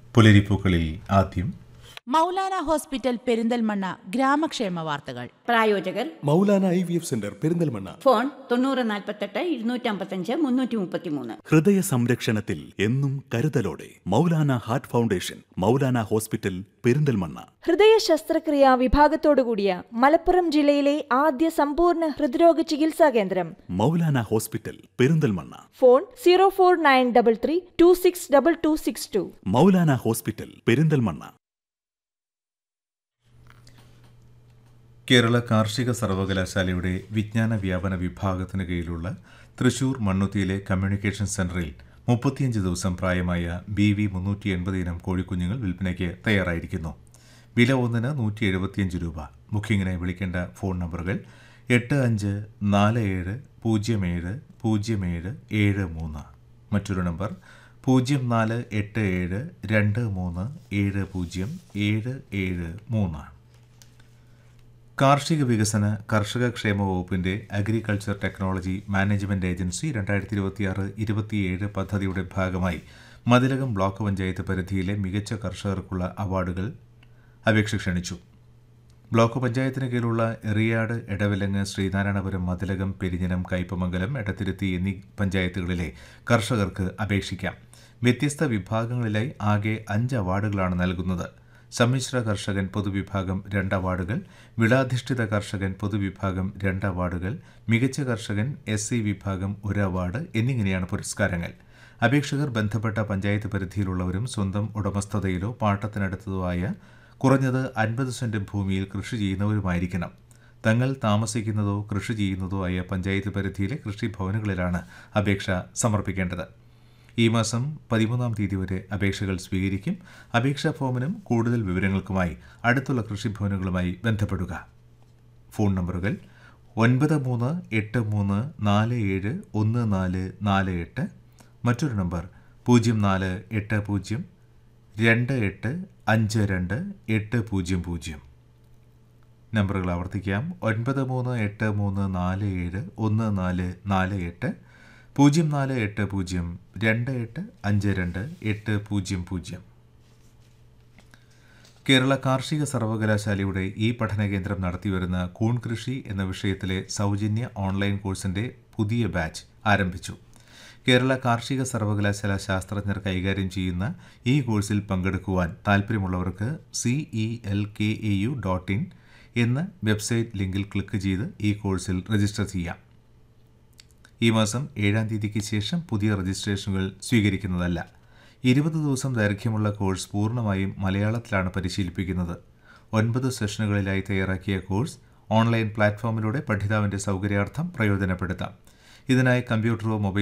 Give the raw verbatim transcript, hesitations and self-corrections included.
പുലരിപ്പൂക്കളിൽ ആദ്യം മൗലാന ഹോസ്പിറ്റൽ പെരിന്തൽമണ്ണ ഗ്രാമക്ഷേമ വാർത്തകൾ. പ്രായോജകർ Maulana I V F centre Perinthalmanna. Phone തൊണ്ണൂറ് നാൽപ്പത്തെട്ട് ഇരുന്നൂറ്റി അമ്പത്തഞ്ച് മുന്നൂറ്റി മുപ്പത്തിമൂന്ന്. ഹൃദയ സംരക്ഷണത്തിൽ എന്നും കരുതലോടെ Maulana heart foundation, Maulana hospital Perinthalmanna. ഹൃദയ ശസ്ത്രക്രിയാ വിഭാഗത്തോടുകൂടിയ മലപ്പുറം ജില്ലയിലെ ആദ്യ സമ്പൂർണ്ണ ഹൃദ്രോഗ ചികിത്സാ കേന്ദ്രം Maulana hospital Perinthalmanna. Phone zero four nine double three to six double two six to. Maulana hospital Perinthalmanna. Kerala കാർഷിക സർവകലാശാലയുടെ വിജ്ഞാന വ്യാപന വിഭാഗത്തിന് കീഴിലുള്ള തൃശൂർ മണ്ണുത്തിയിലെ കമ്മ്യൂണിക്കേഷൻ സെന്ററിൽ മുപ്പത്തിയഞ്ച് ദിവസം പ്രായമായ ബി വി മുന്നൂറ്റി എൺപത് ഇനം കോഴിക്കുഞ്ഞുങ്ങൾ വിൽപ്പനയ്ക്ക് തയ്യാറായിരിക്കുന്നു. വില ഒന്നിന് നൂറ്റി എഴുപത്തിയഞ്ച് രൂപ. ബുക്കിങ്ങിനായി വിളിക്കേണ്ട ഫോൺ നമ്പറുകൾ എട്ട് അഞ്ച് നാല് ഏഴ് പൂജ്യം ഏഴ് പൂജ്യം ഏഴ് ഏഴ് മൂന്ന്. മറ്റൊരു നമ്പർ പൂജ്യം നാല് എട്ട് ഏഴ് രണ്ട് മൂന്ന് ഏഴ് പൂജ്യം ഏഴ് ഏഴ് മൂന്ന്. കാർഷിക വികസന കർഷക ക്ഷേമ വകുപ്പിന്റെ അഗ്രികൾച്ചർ ടെക്നോളജി മാനേജ്മെന്റ് ഏജൻസി രണ്ടായിരത്തി ഇരുപത്തിയാറ് ഇരുപത്തിയേഴ് പദ്ധതിയുടെ ഭാഗമായി മതിലകം ബ്ലോക്ക് പഞ്ചായത്ത് പരിധിയിലെ മികച്ച കർഷകർക്കുള്ള അവാർഡുകൾ അപേക്ഷ ക്ഷണിച്ചു. ബ്ലോക്ക് പഞ്ചായത്തിന് കീഴിലുള്ള എറിയാട്, എടവിലങ്ങ്, ശ്രീനാരായണപുരം, മതിലകം, പെരിഞ്ഞനം, കയ്പമംഗലം, എടത്തിരുത്തി എന്നീ പഞ്ചായത്തുകളിലെ കർഷകർക്ക് അപേക്ഷിക്കാം. വ്യത്യസ്ത വിഭാഗങ്ങളിലായി ആകെ അഞ്ച് അവാർഡുകളാണ് നൽകുന്നത്. സമ്മിശ്ര കർഷകൻ പൊതുവിഭാഗം രണ്ട് അവാർഡുകൾ, വിളാധിഷ്ഠിത കർഷകൻ പൊതുവിഭാഗം രണ്ട് അവാർഡുകൾ, മികച്ച കർഷകൻ എസ് സി വിഭാഗം ഒരു അവാർഡ് എന്നിങ്ങനെയാണ് പുരസ്കാരങ്ങൾ. അപേക്ഷകർ ബന്ധപ്പെട്ട പഞ്ചായത്ത് പരിധിയിലുള്ളവരും സ്വന്തം ഉടമസ്ഥതയിലോ പാട്ടത്തിനടുത്തതോ ആയ കുറഞ്ഞത് അൻപത് സെന്റ് ഭൂമിയിൽ കൃഷി ചെയ്യുന്നവരുമായിരിക്കണം. തങ്ങൾ താമസിക്കുന്നതോ കൃഷി ചെയ്യുന്നതോ ആയ പഞ്ചായത്ത് പരിധിയിലെ കൃഷിഭവനുകളിലാണ് അപേക്ഷ സമർപ്പിക്കേണ്ടത്. ഈ മാസം പതിമൂന്നാം തീയതി വരെ അപേക്ഷകൾ സ്വീകരിക്കും. അപേക്ഷാ ഫോമിനും കൂടുതൽ വിവരങ്ങൾക്കുമായി അടുത്തുള്ള കൃഷിഭവനുകളുമായി ബന്ധപ്പെടുക. ഫോൺ നമ്പറുകൾ ഒൻപത് മൂന്ന് എട്ട് മൂന്ന് നാല് ഏഴ് ഒന്ന് നാല് നാല് എട്ട്. മറ്റൊരു നമ്പർ പൂജ്യം നാല് എട്ട് പൂജ്യം രണ്ട് എട്ട് അഞ്ച് രണ്ട് എട്ട് പൂജ്യം പൂജ്യം. നമ്പറുകൾ ആവർത്തിക്കാം. ഒൻപത് മൂന്ന് എട്ട് മൂന്ന് നാല് ഏഴ് ഒന്ന് നാല് നാല് എട്ട്, പൂജ്യം നാല് എട്ട് പൂജ്യം രണ്ട് എട്ട് അഞ്ച് രണ്ട് എട്ട് പൂജ്യം പൂജ്യം. കേരള കാർഷിക സർവകലാശാലയുടെ ഈ പഠനകേന്ദ്രം നടത്തിവരുന്ന കൂൺ കൃഷി എന്ന വിഷയത്തിലെ സൗജന്യ ഓൺലൈൻ കോഴ്സിന്റെ പുതിയ ബാച്ച് ആരംഭിച്ചു. കേരള കാർഷിക സർവകലാശാല ശാസ്ത്രജ്ഞർ കൈകാര്യം ചെയ്യുന്ന ഈ കോഴ്സിൽ പങ്കെടുക്കുവാൻ താൽപ്പര്യമുള്ളവർക്ക് C E L K A U dot in എന്ന വെബ്സൈറ്റ് ലിങ്കിൽ ക്ലിക്ക് ചെയ്ത് ഈ കോഴ്സിൽ രജിസ്റ്റർ ചെയ്യാം. ഈ മാസം ഏഴാം തീയതിക്ക് ശേഷം പുതിയ രജിസ്ട്രേഷനുകൾ സ്വീകരിക്കുന്നതല്ല. ഇരുപത് ദിവസം ദൈർഘ്യമുള്ള കോഴ്സ് പൂർണ്ണമായും മലയാളത്തിലാണ് പരിശീലിപ്പിക്കുന്നത്. ഒൻപത് സെഷനുകളിലായി തയ്യാറാക്കിയ കോഴ്സ് ഓൺലൈൻ പ്ലാറ്റ്ഫോമിലൂടെ പഠിതാവിന്റെ സൗകര്യാർത്ഥം പ്രയോജനപ്പെടുത്താം. ഇതിനായി കമ്പ്യൂട്ടറോ മൊബൈൽ